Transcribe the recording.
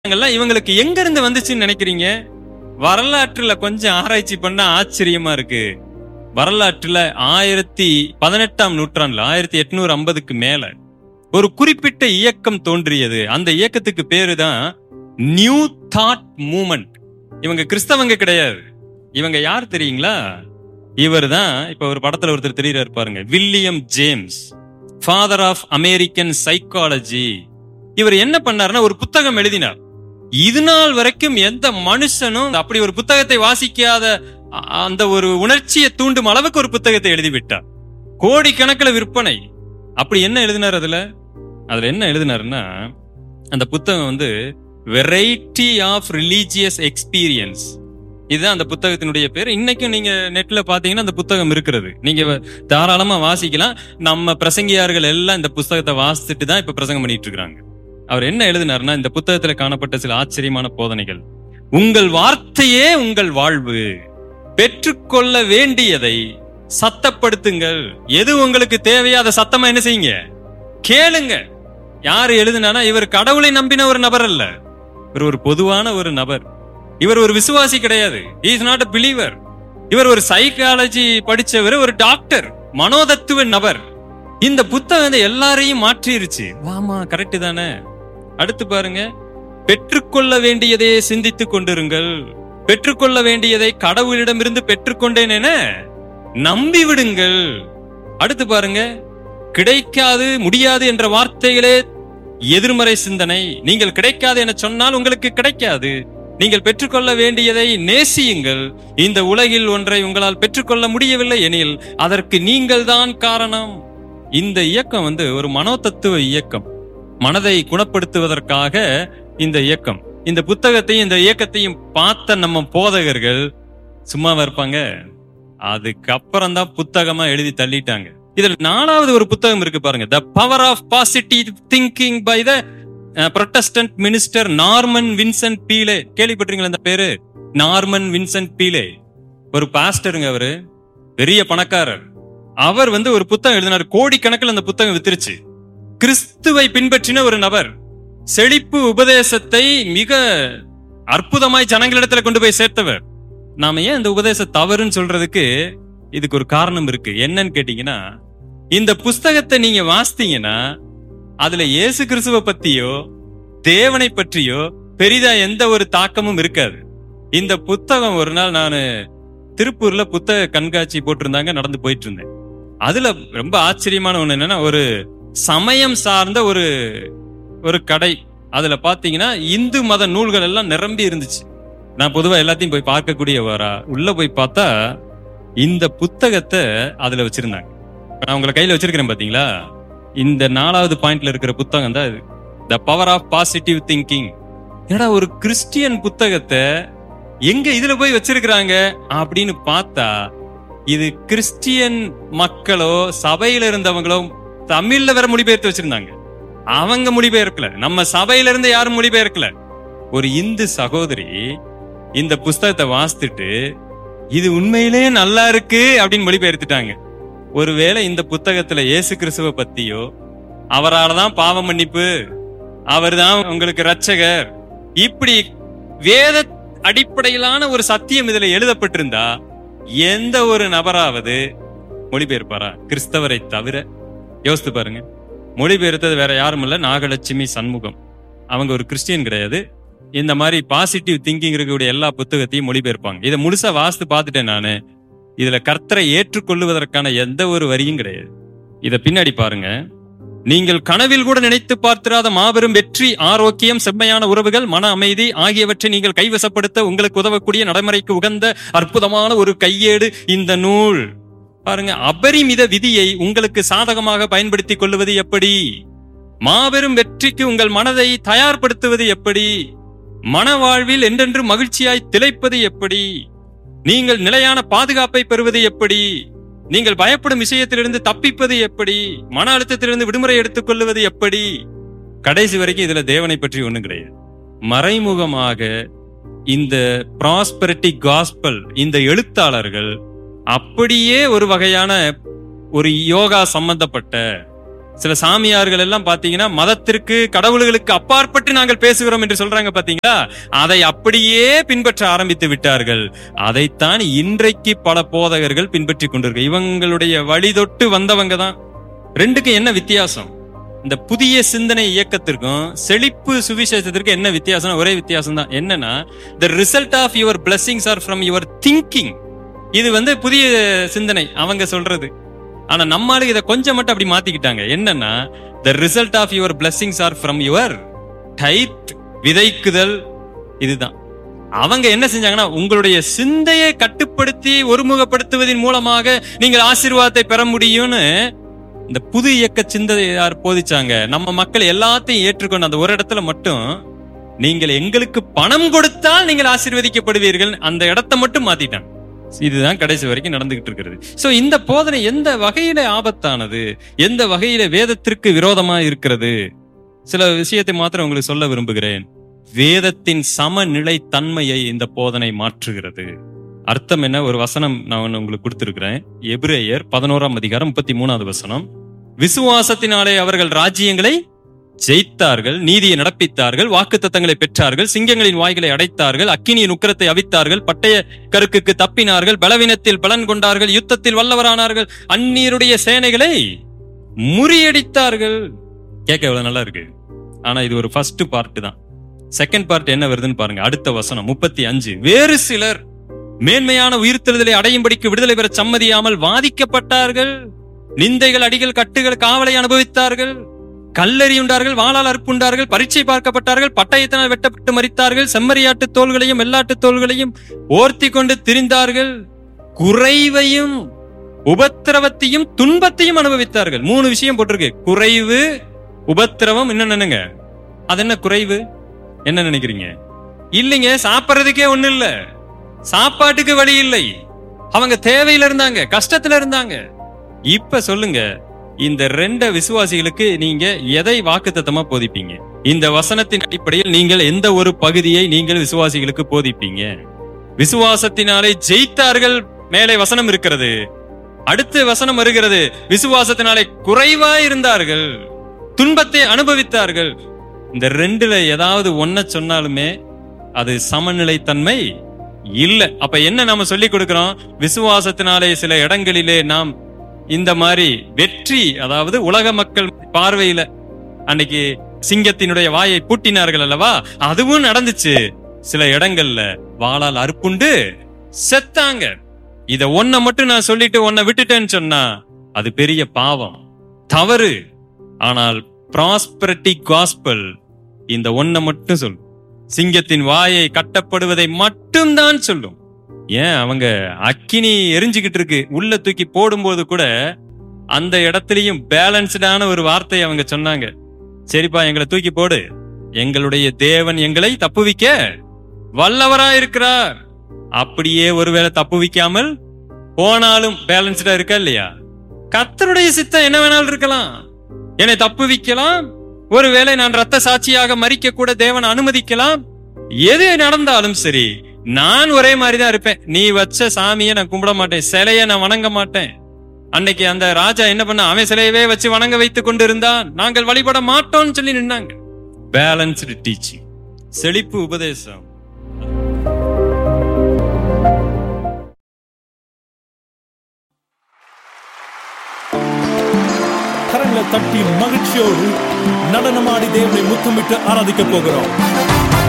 இவங்களுக்கு எங்க இருந்து வந்துச்சுன்னு நினைக்கிறீங்க? வரலாற்றுல கொஞ்சம் ஆராய்ச்சி பண்ணா ஆச்சரியமா இருக்கு. வரலாற்றுல 18ஆம் நூற்றாண்டுல 1850க்கு மேல ஒரு குறிப்பிட்ட இயக்கம் தோன்றியது. அந்த இயக்கத்துக்கு பேரு தான் நியூ தாட் மூவ்மெண்ட். இவங்க கிறிஸ்தவங்க கிடையாது. இவங்க யார் தெரியுங்களா? இவர் தான் இப்ப ஒரு படத்துல ஒருத்தர் தெரியுறாரு பாருங்க, William James, father of American psychology. இவர் என்ன பண்ணாருன்னா ஒரு புத்தகம் எழுதினார். இது நாள் வரைக்கும் எந்த மனுஷனும் அப்படி ஒரு புத்தகத்தை வாசிக்காத அந்த ஒரு உணர்ச்சியை தூண்டும் அளவுக்கு ஒரு புத்தகத்தை எழுதிவிட்டார். கோடிக்கணக்கில் விற்பனை. அப்படி என்ன எழுதினார்? அதுல என்ன எழுதினாருன்னா, அந்த புத்தகம் வெரைட்டி ஆஃப் ரிலீஜியஸ் எக்ஸ்பீரியன்ஸ். இதுதான் அந்த புத்தகத்தினுடைய பேர். இன்னைக்கும் நீங்க நெட்ல பாத்தீங்கன்னா அந்த புத்தகம் இருக்கிறது. நீங்க தாராளமா வாசிக்கலாம். நம்ம பிரசங்கியார்கள் எல்லாம் இந்த புத்தகத்தை வாசிச்சுட்டு தான் இப்ப பிரசங்கம் பண்ணிட்டு இருக்காங்க. அவர் என்ன எழுதினார்னா, இந்த புத்தகத்துல காணப்பட்ட சில ஆச்சரியமான போதனைகள். உங்கள் வார்த்தையே உங்கள் வாழ்வு. பெற்றுக்கொள்ள வேண்டியதை சத்தப்படுத்துங்கள். எது உங்களுக்கு தேவையோ அதை சத்தமா என்ன செய்யுங்க, கேளுங்க. யாரு எழுதினானா, இவர் கடவுளை நம்பின ஒரு நபர் அல்ல. இவர் ஒரு பொதுவான ஒரு நபர். இவர் ஒரு விசுவாசி கிடையாது. he is not a believer. இவர் ஒரு சைக்காலஜி படிச்சவர், ஒரு டாக்டர், மனோதத்துவ நபர். இந்த புத்தகம் எல்லாரையும் மாற்றிருச்சு. வாமா, கரெக்ட் தானே? அடுத்து பாருங்க, பெற்றுக்கொள்ள வேண்டியதை சிந்தித்துக் கொண்டிருங்கள். பெற்றுக்கொள்ள வேண்டியதை கடவுளிடமிருந்து பெற்றுக்கொண்டேன் என நம்பி விடுங்கள். அடுத்து பாருங்க, கிடைக்காது முடியாது என்ற வார்த்தைகளே எதிர்மறை சிந்தனை. நீங்கள் கிடைக்காது என சொன்னால் உங்களுக்கு கிடைக்காது. நீங்கள் பெற்றுக்கொள்ள வேண்டியதை நேசியுங்கள். இந்த உலகில் ஒன்றை உங்களால் பெற்றுக்கொள்ள முடியவில்லை எனில் அதற்கு நீங்கள் தான் காரணம். இந்த இயக்கம் ஒரு மனோதத்துவ இயக்கம். மனதை குணப்படுத்துவதற்காக இந்த இயக்கம். இந்த புத்தகத்தையும் இந்த இயக்கத்தையும் பார்த்த நம்ம போதகர்கள் சும்மாவா இருப்பாங்க? அதுக்கப்புறம் தான் புத்தகமா எழுதி தள்ளிட்டாங்க. இதுல 4வது ஒரு புத்தகம் இருக்கு பாருங்க, the power of positive thinking by the Protestant minister Norman Vincent Pelé. கேள்விப்பட்டிருக்கீங்களா இந்த பேரு? நார்மன் வின்சென்ட் பீலே ஒரு பாஸ்டருங்க. அவரு பெரிய பணக்காரர். அவர் ஒரு புத்தகம் எழுதினார். கோடிக்கணக்கில் அந்த புத்தகம் வித்துருச்சு. கிறிஸ்துவை பின்பற்றின ஒரு நபர். செழிப்பு உபதேசத்தை மிக அற்புதமாய் ஜனங்களிடத்துல கொண்டு போய் சேர்த்தவர். நாம ஏன் இந்த உபதேச தவறுன்னு சொல்றதுக்கு இதுக்கு ஒரு காரணம் இருக்கு. என்னன்னு கேட்டீங்கன்னா, இந்த புஸ்தகத்தை நீங்க வாசித்தீங்கன்னா அதுல இயேசு கிறிஸ்துவ பத்தியோ தேவனை பற்றியோ பெரிதா எந்த ஒரு தாக்கமும் இருக்காது. இந்த புத்தகம் ஒரு நாள் நான் திருப்பூர்ல புத்தக கண்காட்சி போட்டிருந்தாங்க, நடந்து போயிட்டு இருந்தேன். அதுல ரொம்ப ஆச்சரியமான ஒண்ணு என்னன்னா, ஒரு சமயம் சார்ந்த ஒரு கடை. அதுல பாத்தீங்கன்னா இந்து மத நூல்கள் எல்லாம் நிரம்பி இருந்துச்சு. நான் பொதுவா எல்லாத்தையும் போய் பார்க்கக்கூடியவரா. உள்ள போய் பார்த்தா இந்த புத்தகத்தை அதுல வச்சிருந்தாங்க. நான் உங்களை கையில வச்சிருக்கிறேன் பாத்தீங்களா? இந்த 4வது பாயிண்ட்ல இருக்கிற புத்தகம் தான் இது, the power of positive thinking. ஏடா, ஒரு கிறிஸ்டியன் புத்தகத்தை எங்க இதுல போய் வச்சிருக்கிறாங்க அப்படின்னு பார்த்தா, இது கிறிஸ்டியன் மக்களோ சபையில இருந்தவங்களோ தமிழ்ல வேற மொழிபெயர்த்து வச்சிருந்தாங்க. அவங்க மொழிபெயர்க்கல, நம்ம சபையில இருந்து யாரும் மொழிபெயர்க்கல. ஒரு இந்து சகோதரி இந்த புஸ்தகத்தை வாசித்துட்டு இது உண்மையிலே நல்லா இருக்கு அப்படின்னு மொழிபெயர்த்துட்டாங்க. ஒருவேளை இந்த புத்தகத்துல இயேசு கிறிஸ்துவ பத்தியோ, அவரால்தான் பாவ மன்னிப்பு, அவர் தான் உங்களுக்கு ரட்சகர், இப்படி வேத அடிப்படையிலான ஒரு சத்தியம் இதுல எழுதப்பட்டிருந்தா எந்த ஒரு நபராவது மொழிபெயர்ப்பாரா? கிறிஸ்தவரை தவிர. யோசித்து பாருங்க. மொழிபெயர்த்தது வேற யாரும் இல்ல, நாகலட்சுமி சண்முகம். அவங்க ஒரு கிறிஸ்டியன் கிடையாது. இந்த மாதிரி பாசிட்டிவ் திங்கிங் இருக்கக்கூடிய எல்லா புத்தகத்தையும் மொழிபெயர்ப்பாங்க. இதை முழுசா வாசித்து பார்த்துட்டேன் நானு. இதுல கர்த்தரை ஏற்றுக்கொள்வதற்கான எந்த ஒரு வரியும் கிடையாது. இத பின்னாடி பாருங்க, நீங்கள் கனவில் கூட நினைத்து பார்த்திராத மாபெரும் வெற்றி, ஆரோக்கியம், செம்மையான உறவுகள், மன அமைதி ஆகியவற்றை நீங்கள் கைவசப்படுத்த உங்களுக்கு உதவக்கூடிய நடைமுறைக்கு உகந்த அற்புதமான ஒரு கையேடு இந்த நூல். பாருங்க, அபரிமித விதியை உங்களுக்கு சாதகமாக பயன்படுத்திக் கொள்வது எப்படி? மாபெரும் வெற்றிக்கு உங்கள் மனதை தயார்படுத்துவது எப்படி? மன வாழ்வில் என்றென்று மகிழ்ச்சியாய் திளைப்பது எப்படி? நீங்கள் நிலையான பாதுகாப்பை பெறுவது எப்படி? நீங்கள் பயப்படும் விஷயத்திலிருந்து தப்பிப்பது எப்படி? மன அழுத்தத்திலிருந்து விடுமுறை எடுத்துக் கொள்வது எப்படி? கடைசி வரைக்கும் இதுல தேவனை பற்றி ஒண்ணும் கிடையாது. மறைமுகமாக இந்த ப்ராஸ்பெரிட்டி காஸ்பல் இந்த எழுத்தாளர்கள் அப்படியே ஒரு வகையான ஒரு யோகா சம்பந்தப்பட்ட சில சாமியார்கள் எல்லாம் பாத்தீங்கன்னா மதத்திற்கு கடவுள்களுக்கு அப்பாற்பட்டு நாங்கள் பேசுகிறோம் என்று சொல்றாங்க பாத்தீங்களா, அதை அப்படியே பின்பற்ற ஆரம்பித்து விட்டார்கள். அதைத்தான் இன்றைக்கு பல போதகர்கள் பின்பற்றி கொண்டிருக்க. இவங்களுடைய வழி தொட்டு வந்தவங்க தான். ரெண்டுக்கும் என்ன வித்தியாசம்? இந்த புதிய சிந்தனை இயக்கத்திற்கும் செழிப்பு சுவிசேஷத்திற்கும் என்ன வித்தியாசம்? ஒரே வித்தியாசம் தான். என்னன்னா, the result of your blessings are from your thinking. இது புதிய சிந்தனை அவங்க சொல்றது. ஆனா நம்மளுக்கு இதை கொஞ்சம் மட்டும் அப்படி மாத்திக்கிட்டாங்க. என்னன்னா, the result of your blessings are from your tithe, விதைக்குதல். இதுதான் அவங்க என்ன செஞ்சாங்கன்னா, உங்களுடைய சிந்தையை கட்டுப்படுத்தி ஒருமுகப்படுத்துவதன் மூலமாக நீங்கள் ஆசீர்வாதத்தை பெற முடியும்னு இந்த புது இயக்க சிந்தையார் போதிச்சாங்க. நம்ம மக்கள் எல்லாத்தையும் ஏற்றுக்கொண்டு அந்த ஒரு இடத்துல மட்டும், நீங்கள் எங்களுக்கு பணம் கொடுத்தால் நீங்கள் ஆசீர்வதிக்கப்படுவீர்கள், அந்த இடத்தை மட்டும் மாத்திட்டாங்க. இதுதான் கடைசி வரைக்கும் நடந்துகிட்டு இருக்கிறது. சோ இந்த போதனை எந்த வகையில ஆபத்தானது, எந்த வகையில வேதத்திற்கு விரோதமா இருக்கிறது? சில விஷயத்தை மாத்திரம் உங்களுக்கு சொல்ல விரும்புகிறேன். வேதத்தின் சமநிலை தன்மையை இந்த போதனை மாற்றுகிறது. அர்த்தம் என்ன? ஒரு வசனம் நான் உங்களுக்கு கொடுத்திருக்கிறேன். எபிரேயர் 11ஆம் அதிகாரம் 33வது வசனம். விசுவாசத்தினாலே அவர்கள் ராஜ்யங்களை ஜெயித்தார்கள், நீதியை நடப்பித்தார்கள், வாக்குத்தத்தங்களை பெற்றார்கள், சிங்கங்களின் வாய்களை அடைத்தார்கள், அக்கினியின் உக்கிரத்தை அவித்தார்கள், பட்டய கருக்குக்கு தப்பினார்கள், பலவீனத்தில் பலன் கொண்டார்கள், யுத்தத்தில் வல்லவரானார்கள், அந்நியருடைய சேனைகளை முறியடித்தார்கள். கேட்க எவ்வளவு நல்லா இருக்கு. ஆனா இது ஒரு ஃபர்ஸ்ட் பார்ட் தான். செகண்ட் பார்ட் என்ன வருதுன்னு பாருங்க. அடுத்த வசனம் 35. வேறு சிலர் மேன்மையான உயிர்த்தெழுதலை அடையும்படிக்கு விடுதலை பெற சம்மதியாமல் வாதிக்கப்பட்டார்கள், நிந்தைகள், அடிகள், கட்டுகள், காவலை அனுபவித்தார்கள், கல்லெறியுண்டார்கள், வாளால் அறுப்புண்டார்கள், பரீட்சை பார்க்கப்பட்டார்கள், பட்டயத்தினால் வெட்டப்பட்டு மரித்தார்கள், செம்மறியாட்டு தோள்களையும் வெள்ளாட்டு தோள்களையும் ஓர்த்தி கொண்டு திரிந்தார்கள், குறைவையும் உபத்திரவத்தையும் துன்பத்தையும் அனுபவித்தார்கள். 3 விஷயம் போட்டிருக்கு. குறைவு, உபத்திரவம், என்னங்க அது? என்ன குறைவு? என்ன நினைக்கிறீங்க? இல்லைங்க, சாப்பிட்றதுக்கே ஒண்ணு இல்ல, சாப்பாட்டுக்கு வழி இல்லை, அவங்க தேவையில இருந்தாங்க, கஷ்டத்துல இருந்தாங்க. இப்ப சொல்லுங்க, இந்த 2 விசுவாசிகளுக்கு நீங்க எதை வாக்குத்தத்தமா போதிப்பீங்க? இந்த வசனத்தின் அடிப்படையில் நீங்கள் எந்த ஒரு பகுதியை நீங்கள் விசுவாசிகளுக்கு போதிப்பீங்க? விசுவாசத்தினாலே ஜெயித்தார்கள் மேலே வசனம் இருக்கிறது. அடுத்த வசனம் வருகிறது, விசுவாசத்தினாலே குறைவா இருந்தார்கள், துன்பத்தை அனுபவித்தார்கள். இந்த 2ல ஏதாவது ஒன்ன சொன்னாலுமே அது சமநிலை தன்மை இல்ல. அப்ப என்ன நாம சொல்லி கொடுக்கிறோம்? விசுவாசத்தினாலே சில இடங்களிலே நாம் இந்த மாதிரி வெற்றி, அதாவது உலக மக்கள் பார்வையில அன்னைக்கு சிங்கத்தினுடைய வாயை பூட்டினார்கள் அல்லவா, அதுவும் நடந்துச்சு. சில இடங்கள்ல வாளால் அறுப்புண்டு செத்தாங்க. இத ஒன்ன மட்டும் நான் சொல்லிட்டு ஒன்ன விட்டுட்டேன்னு சொன்னா அது பெரிய பாவம், தவறு. ஆனால் ப்ராஸ்பரிட்டி காஸ்பல் இந்த ஒன்ன மட்டும் சொல்லும். சிங்கத்தின் வாயை கட்டப்படுவதை மட்டும் தான் சொல்லும். ஏன், அவங்க அக்கினி எரிஞ்சுக்கிட்டு இருக்கு, உள்ள தூக்கி போடும்போது கூட அந்த இடத்துலயும் பேலன்ஸ்டான ஒரு வார்த்தை அவங்க சொன்னாங்க. சரிப்பா, எங்களை தூக்கி போடு, எங்களுடைய தேவன் எங்களை தப்புவிக்க வல்லவரா இருக்கிறார். அப்படியே ஒருவேளை தப்புவிக்காமல் போனாலும் பேலன்ஸ்டா இருக்கா இல்லையா? கர்த்தருடைய சித்தம் என்ன வேணாலும் இருக்கலாம். என்னை தப்புவிக்கலாம், ஒருவேளை நான் ரத்த சாட்சியாக மரிக்க கூட தேவன் அனுமதிக்கலாம். எது நடந்தாலும் சரி, நான் ஒரே மாதிரிதான் இருப்பேன். நீ வச்ச சாமியை நான் கும்பிட மாட்டேன், சிலைய நான் வணங்க மாட்டேன். அன்னைக்கு அந்த ராஜா என்ன பண்ண, அவன் சிலையவே வச்சு வணங்க வைத்துக் கொண்டிருந்தான், நாங்கள் வழிபட மாட்டோம்னு சொல்லி நின்னாங்க. பேலன்ஸ்டு டீச்சிங், செழிப்பு உபதேசம். கரங்களை தட்டி மகிழ்ச்சியோடு நடனமாடி தேவனை முத்தமிட்டு ஆராதிக்க போகிறோம்.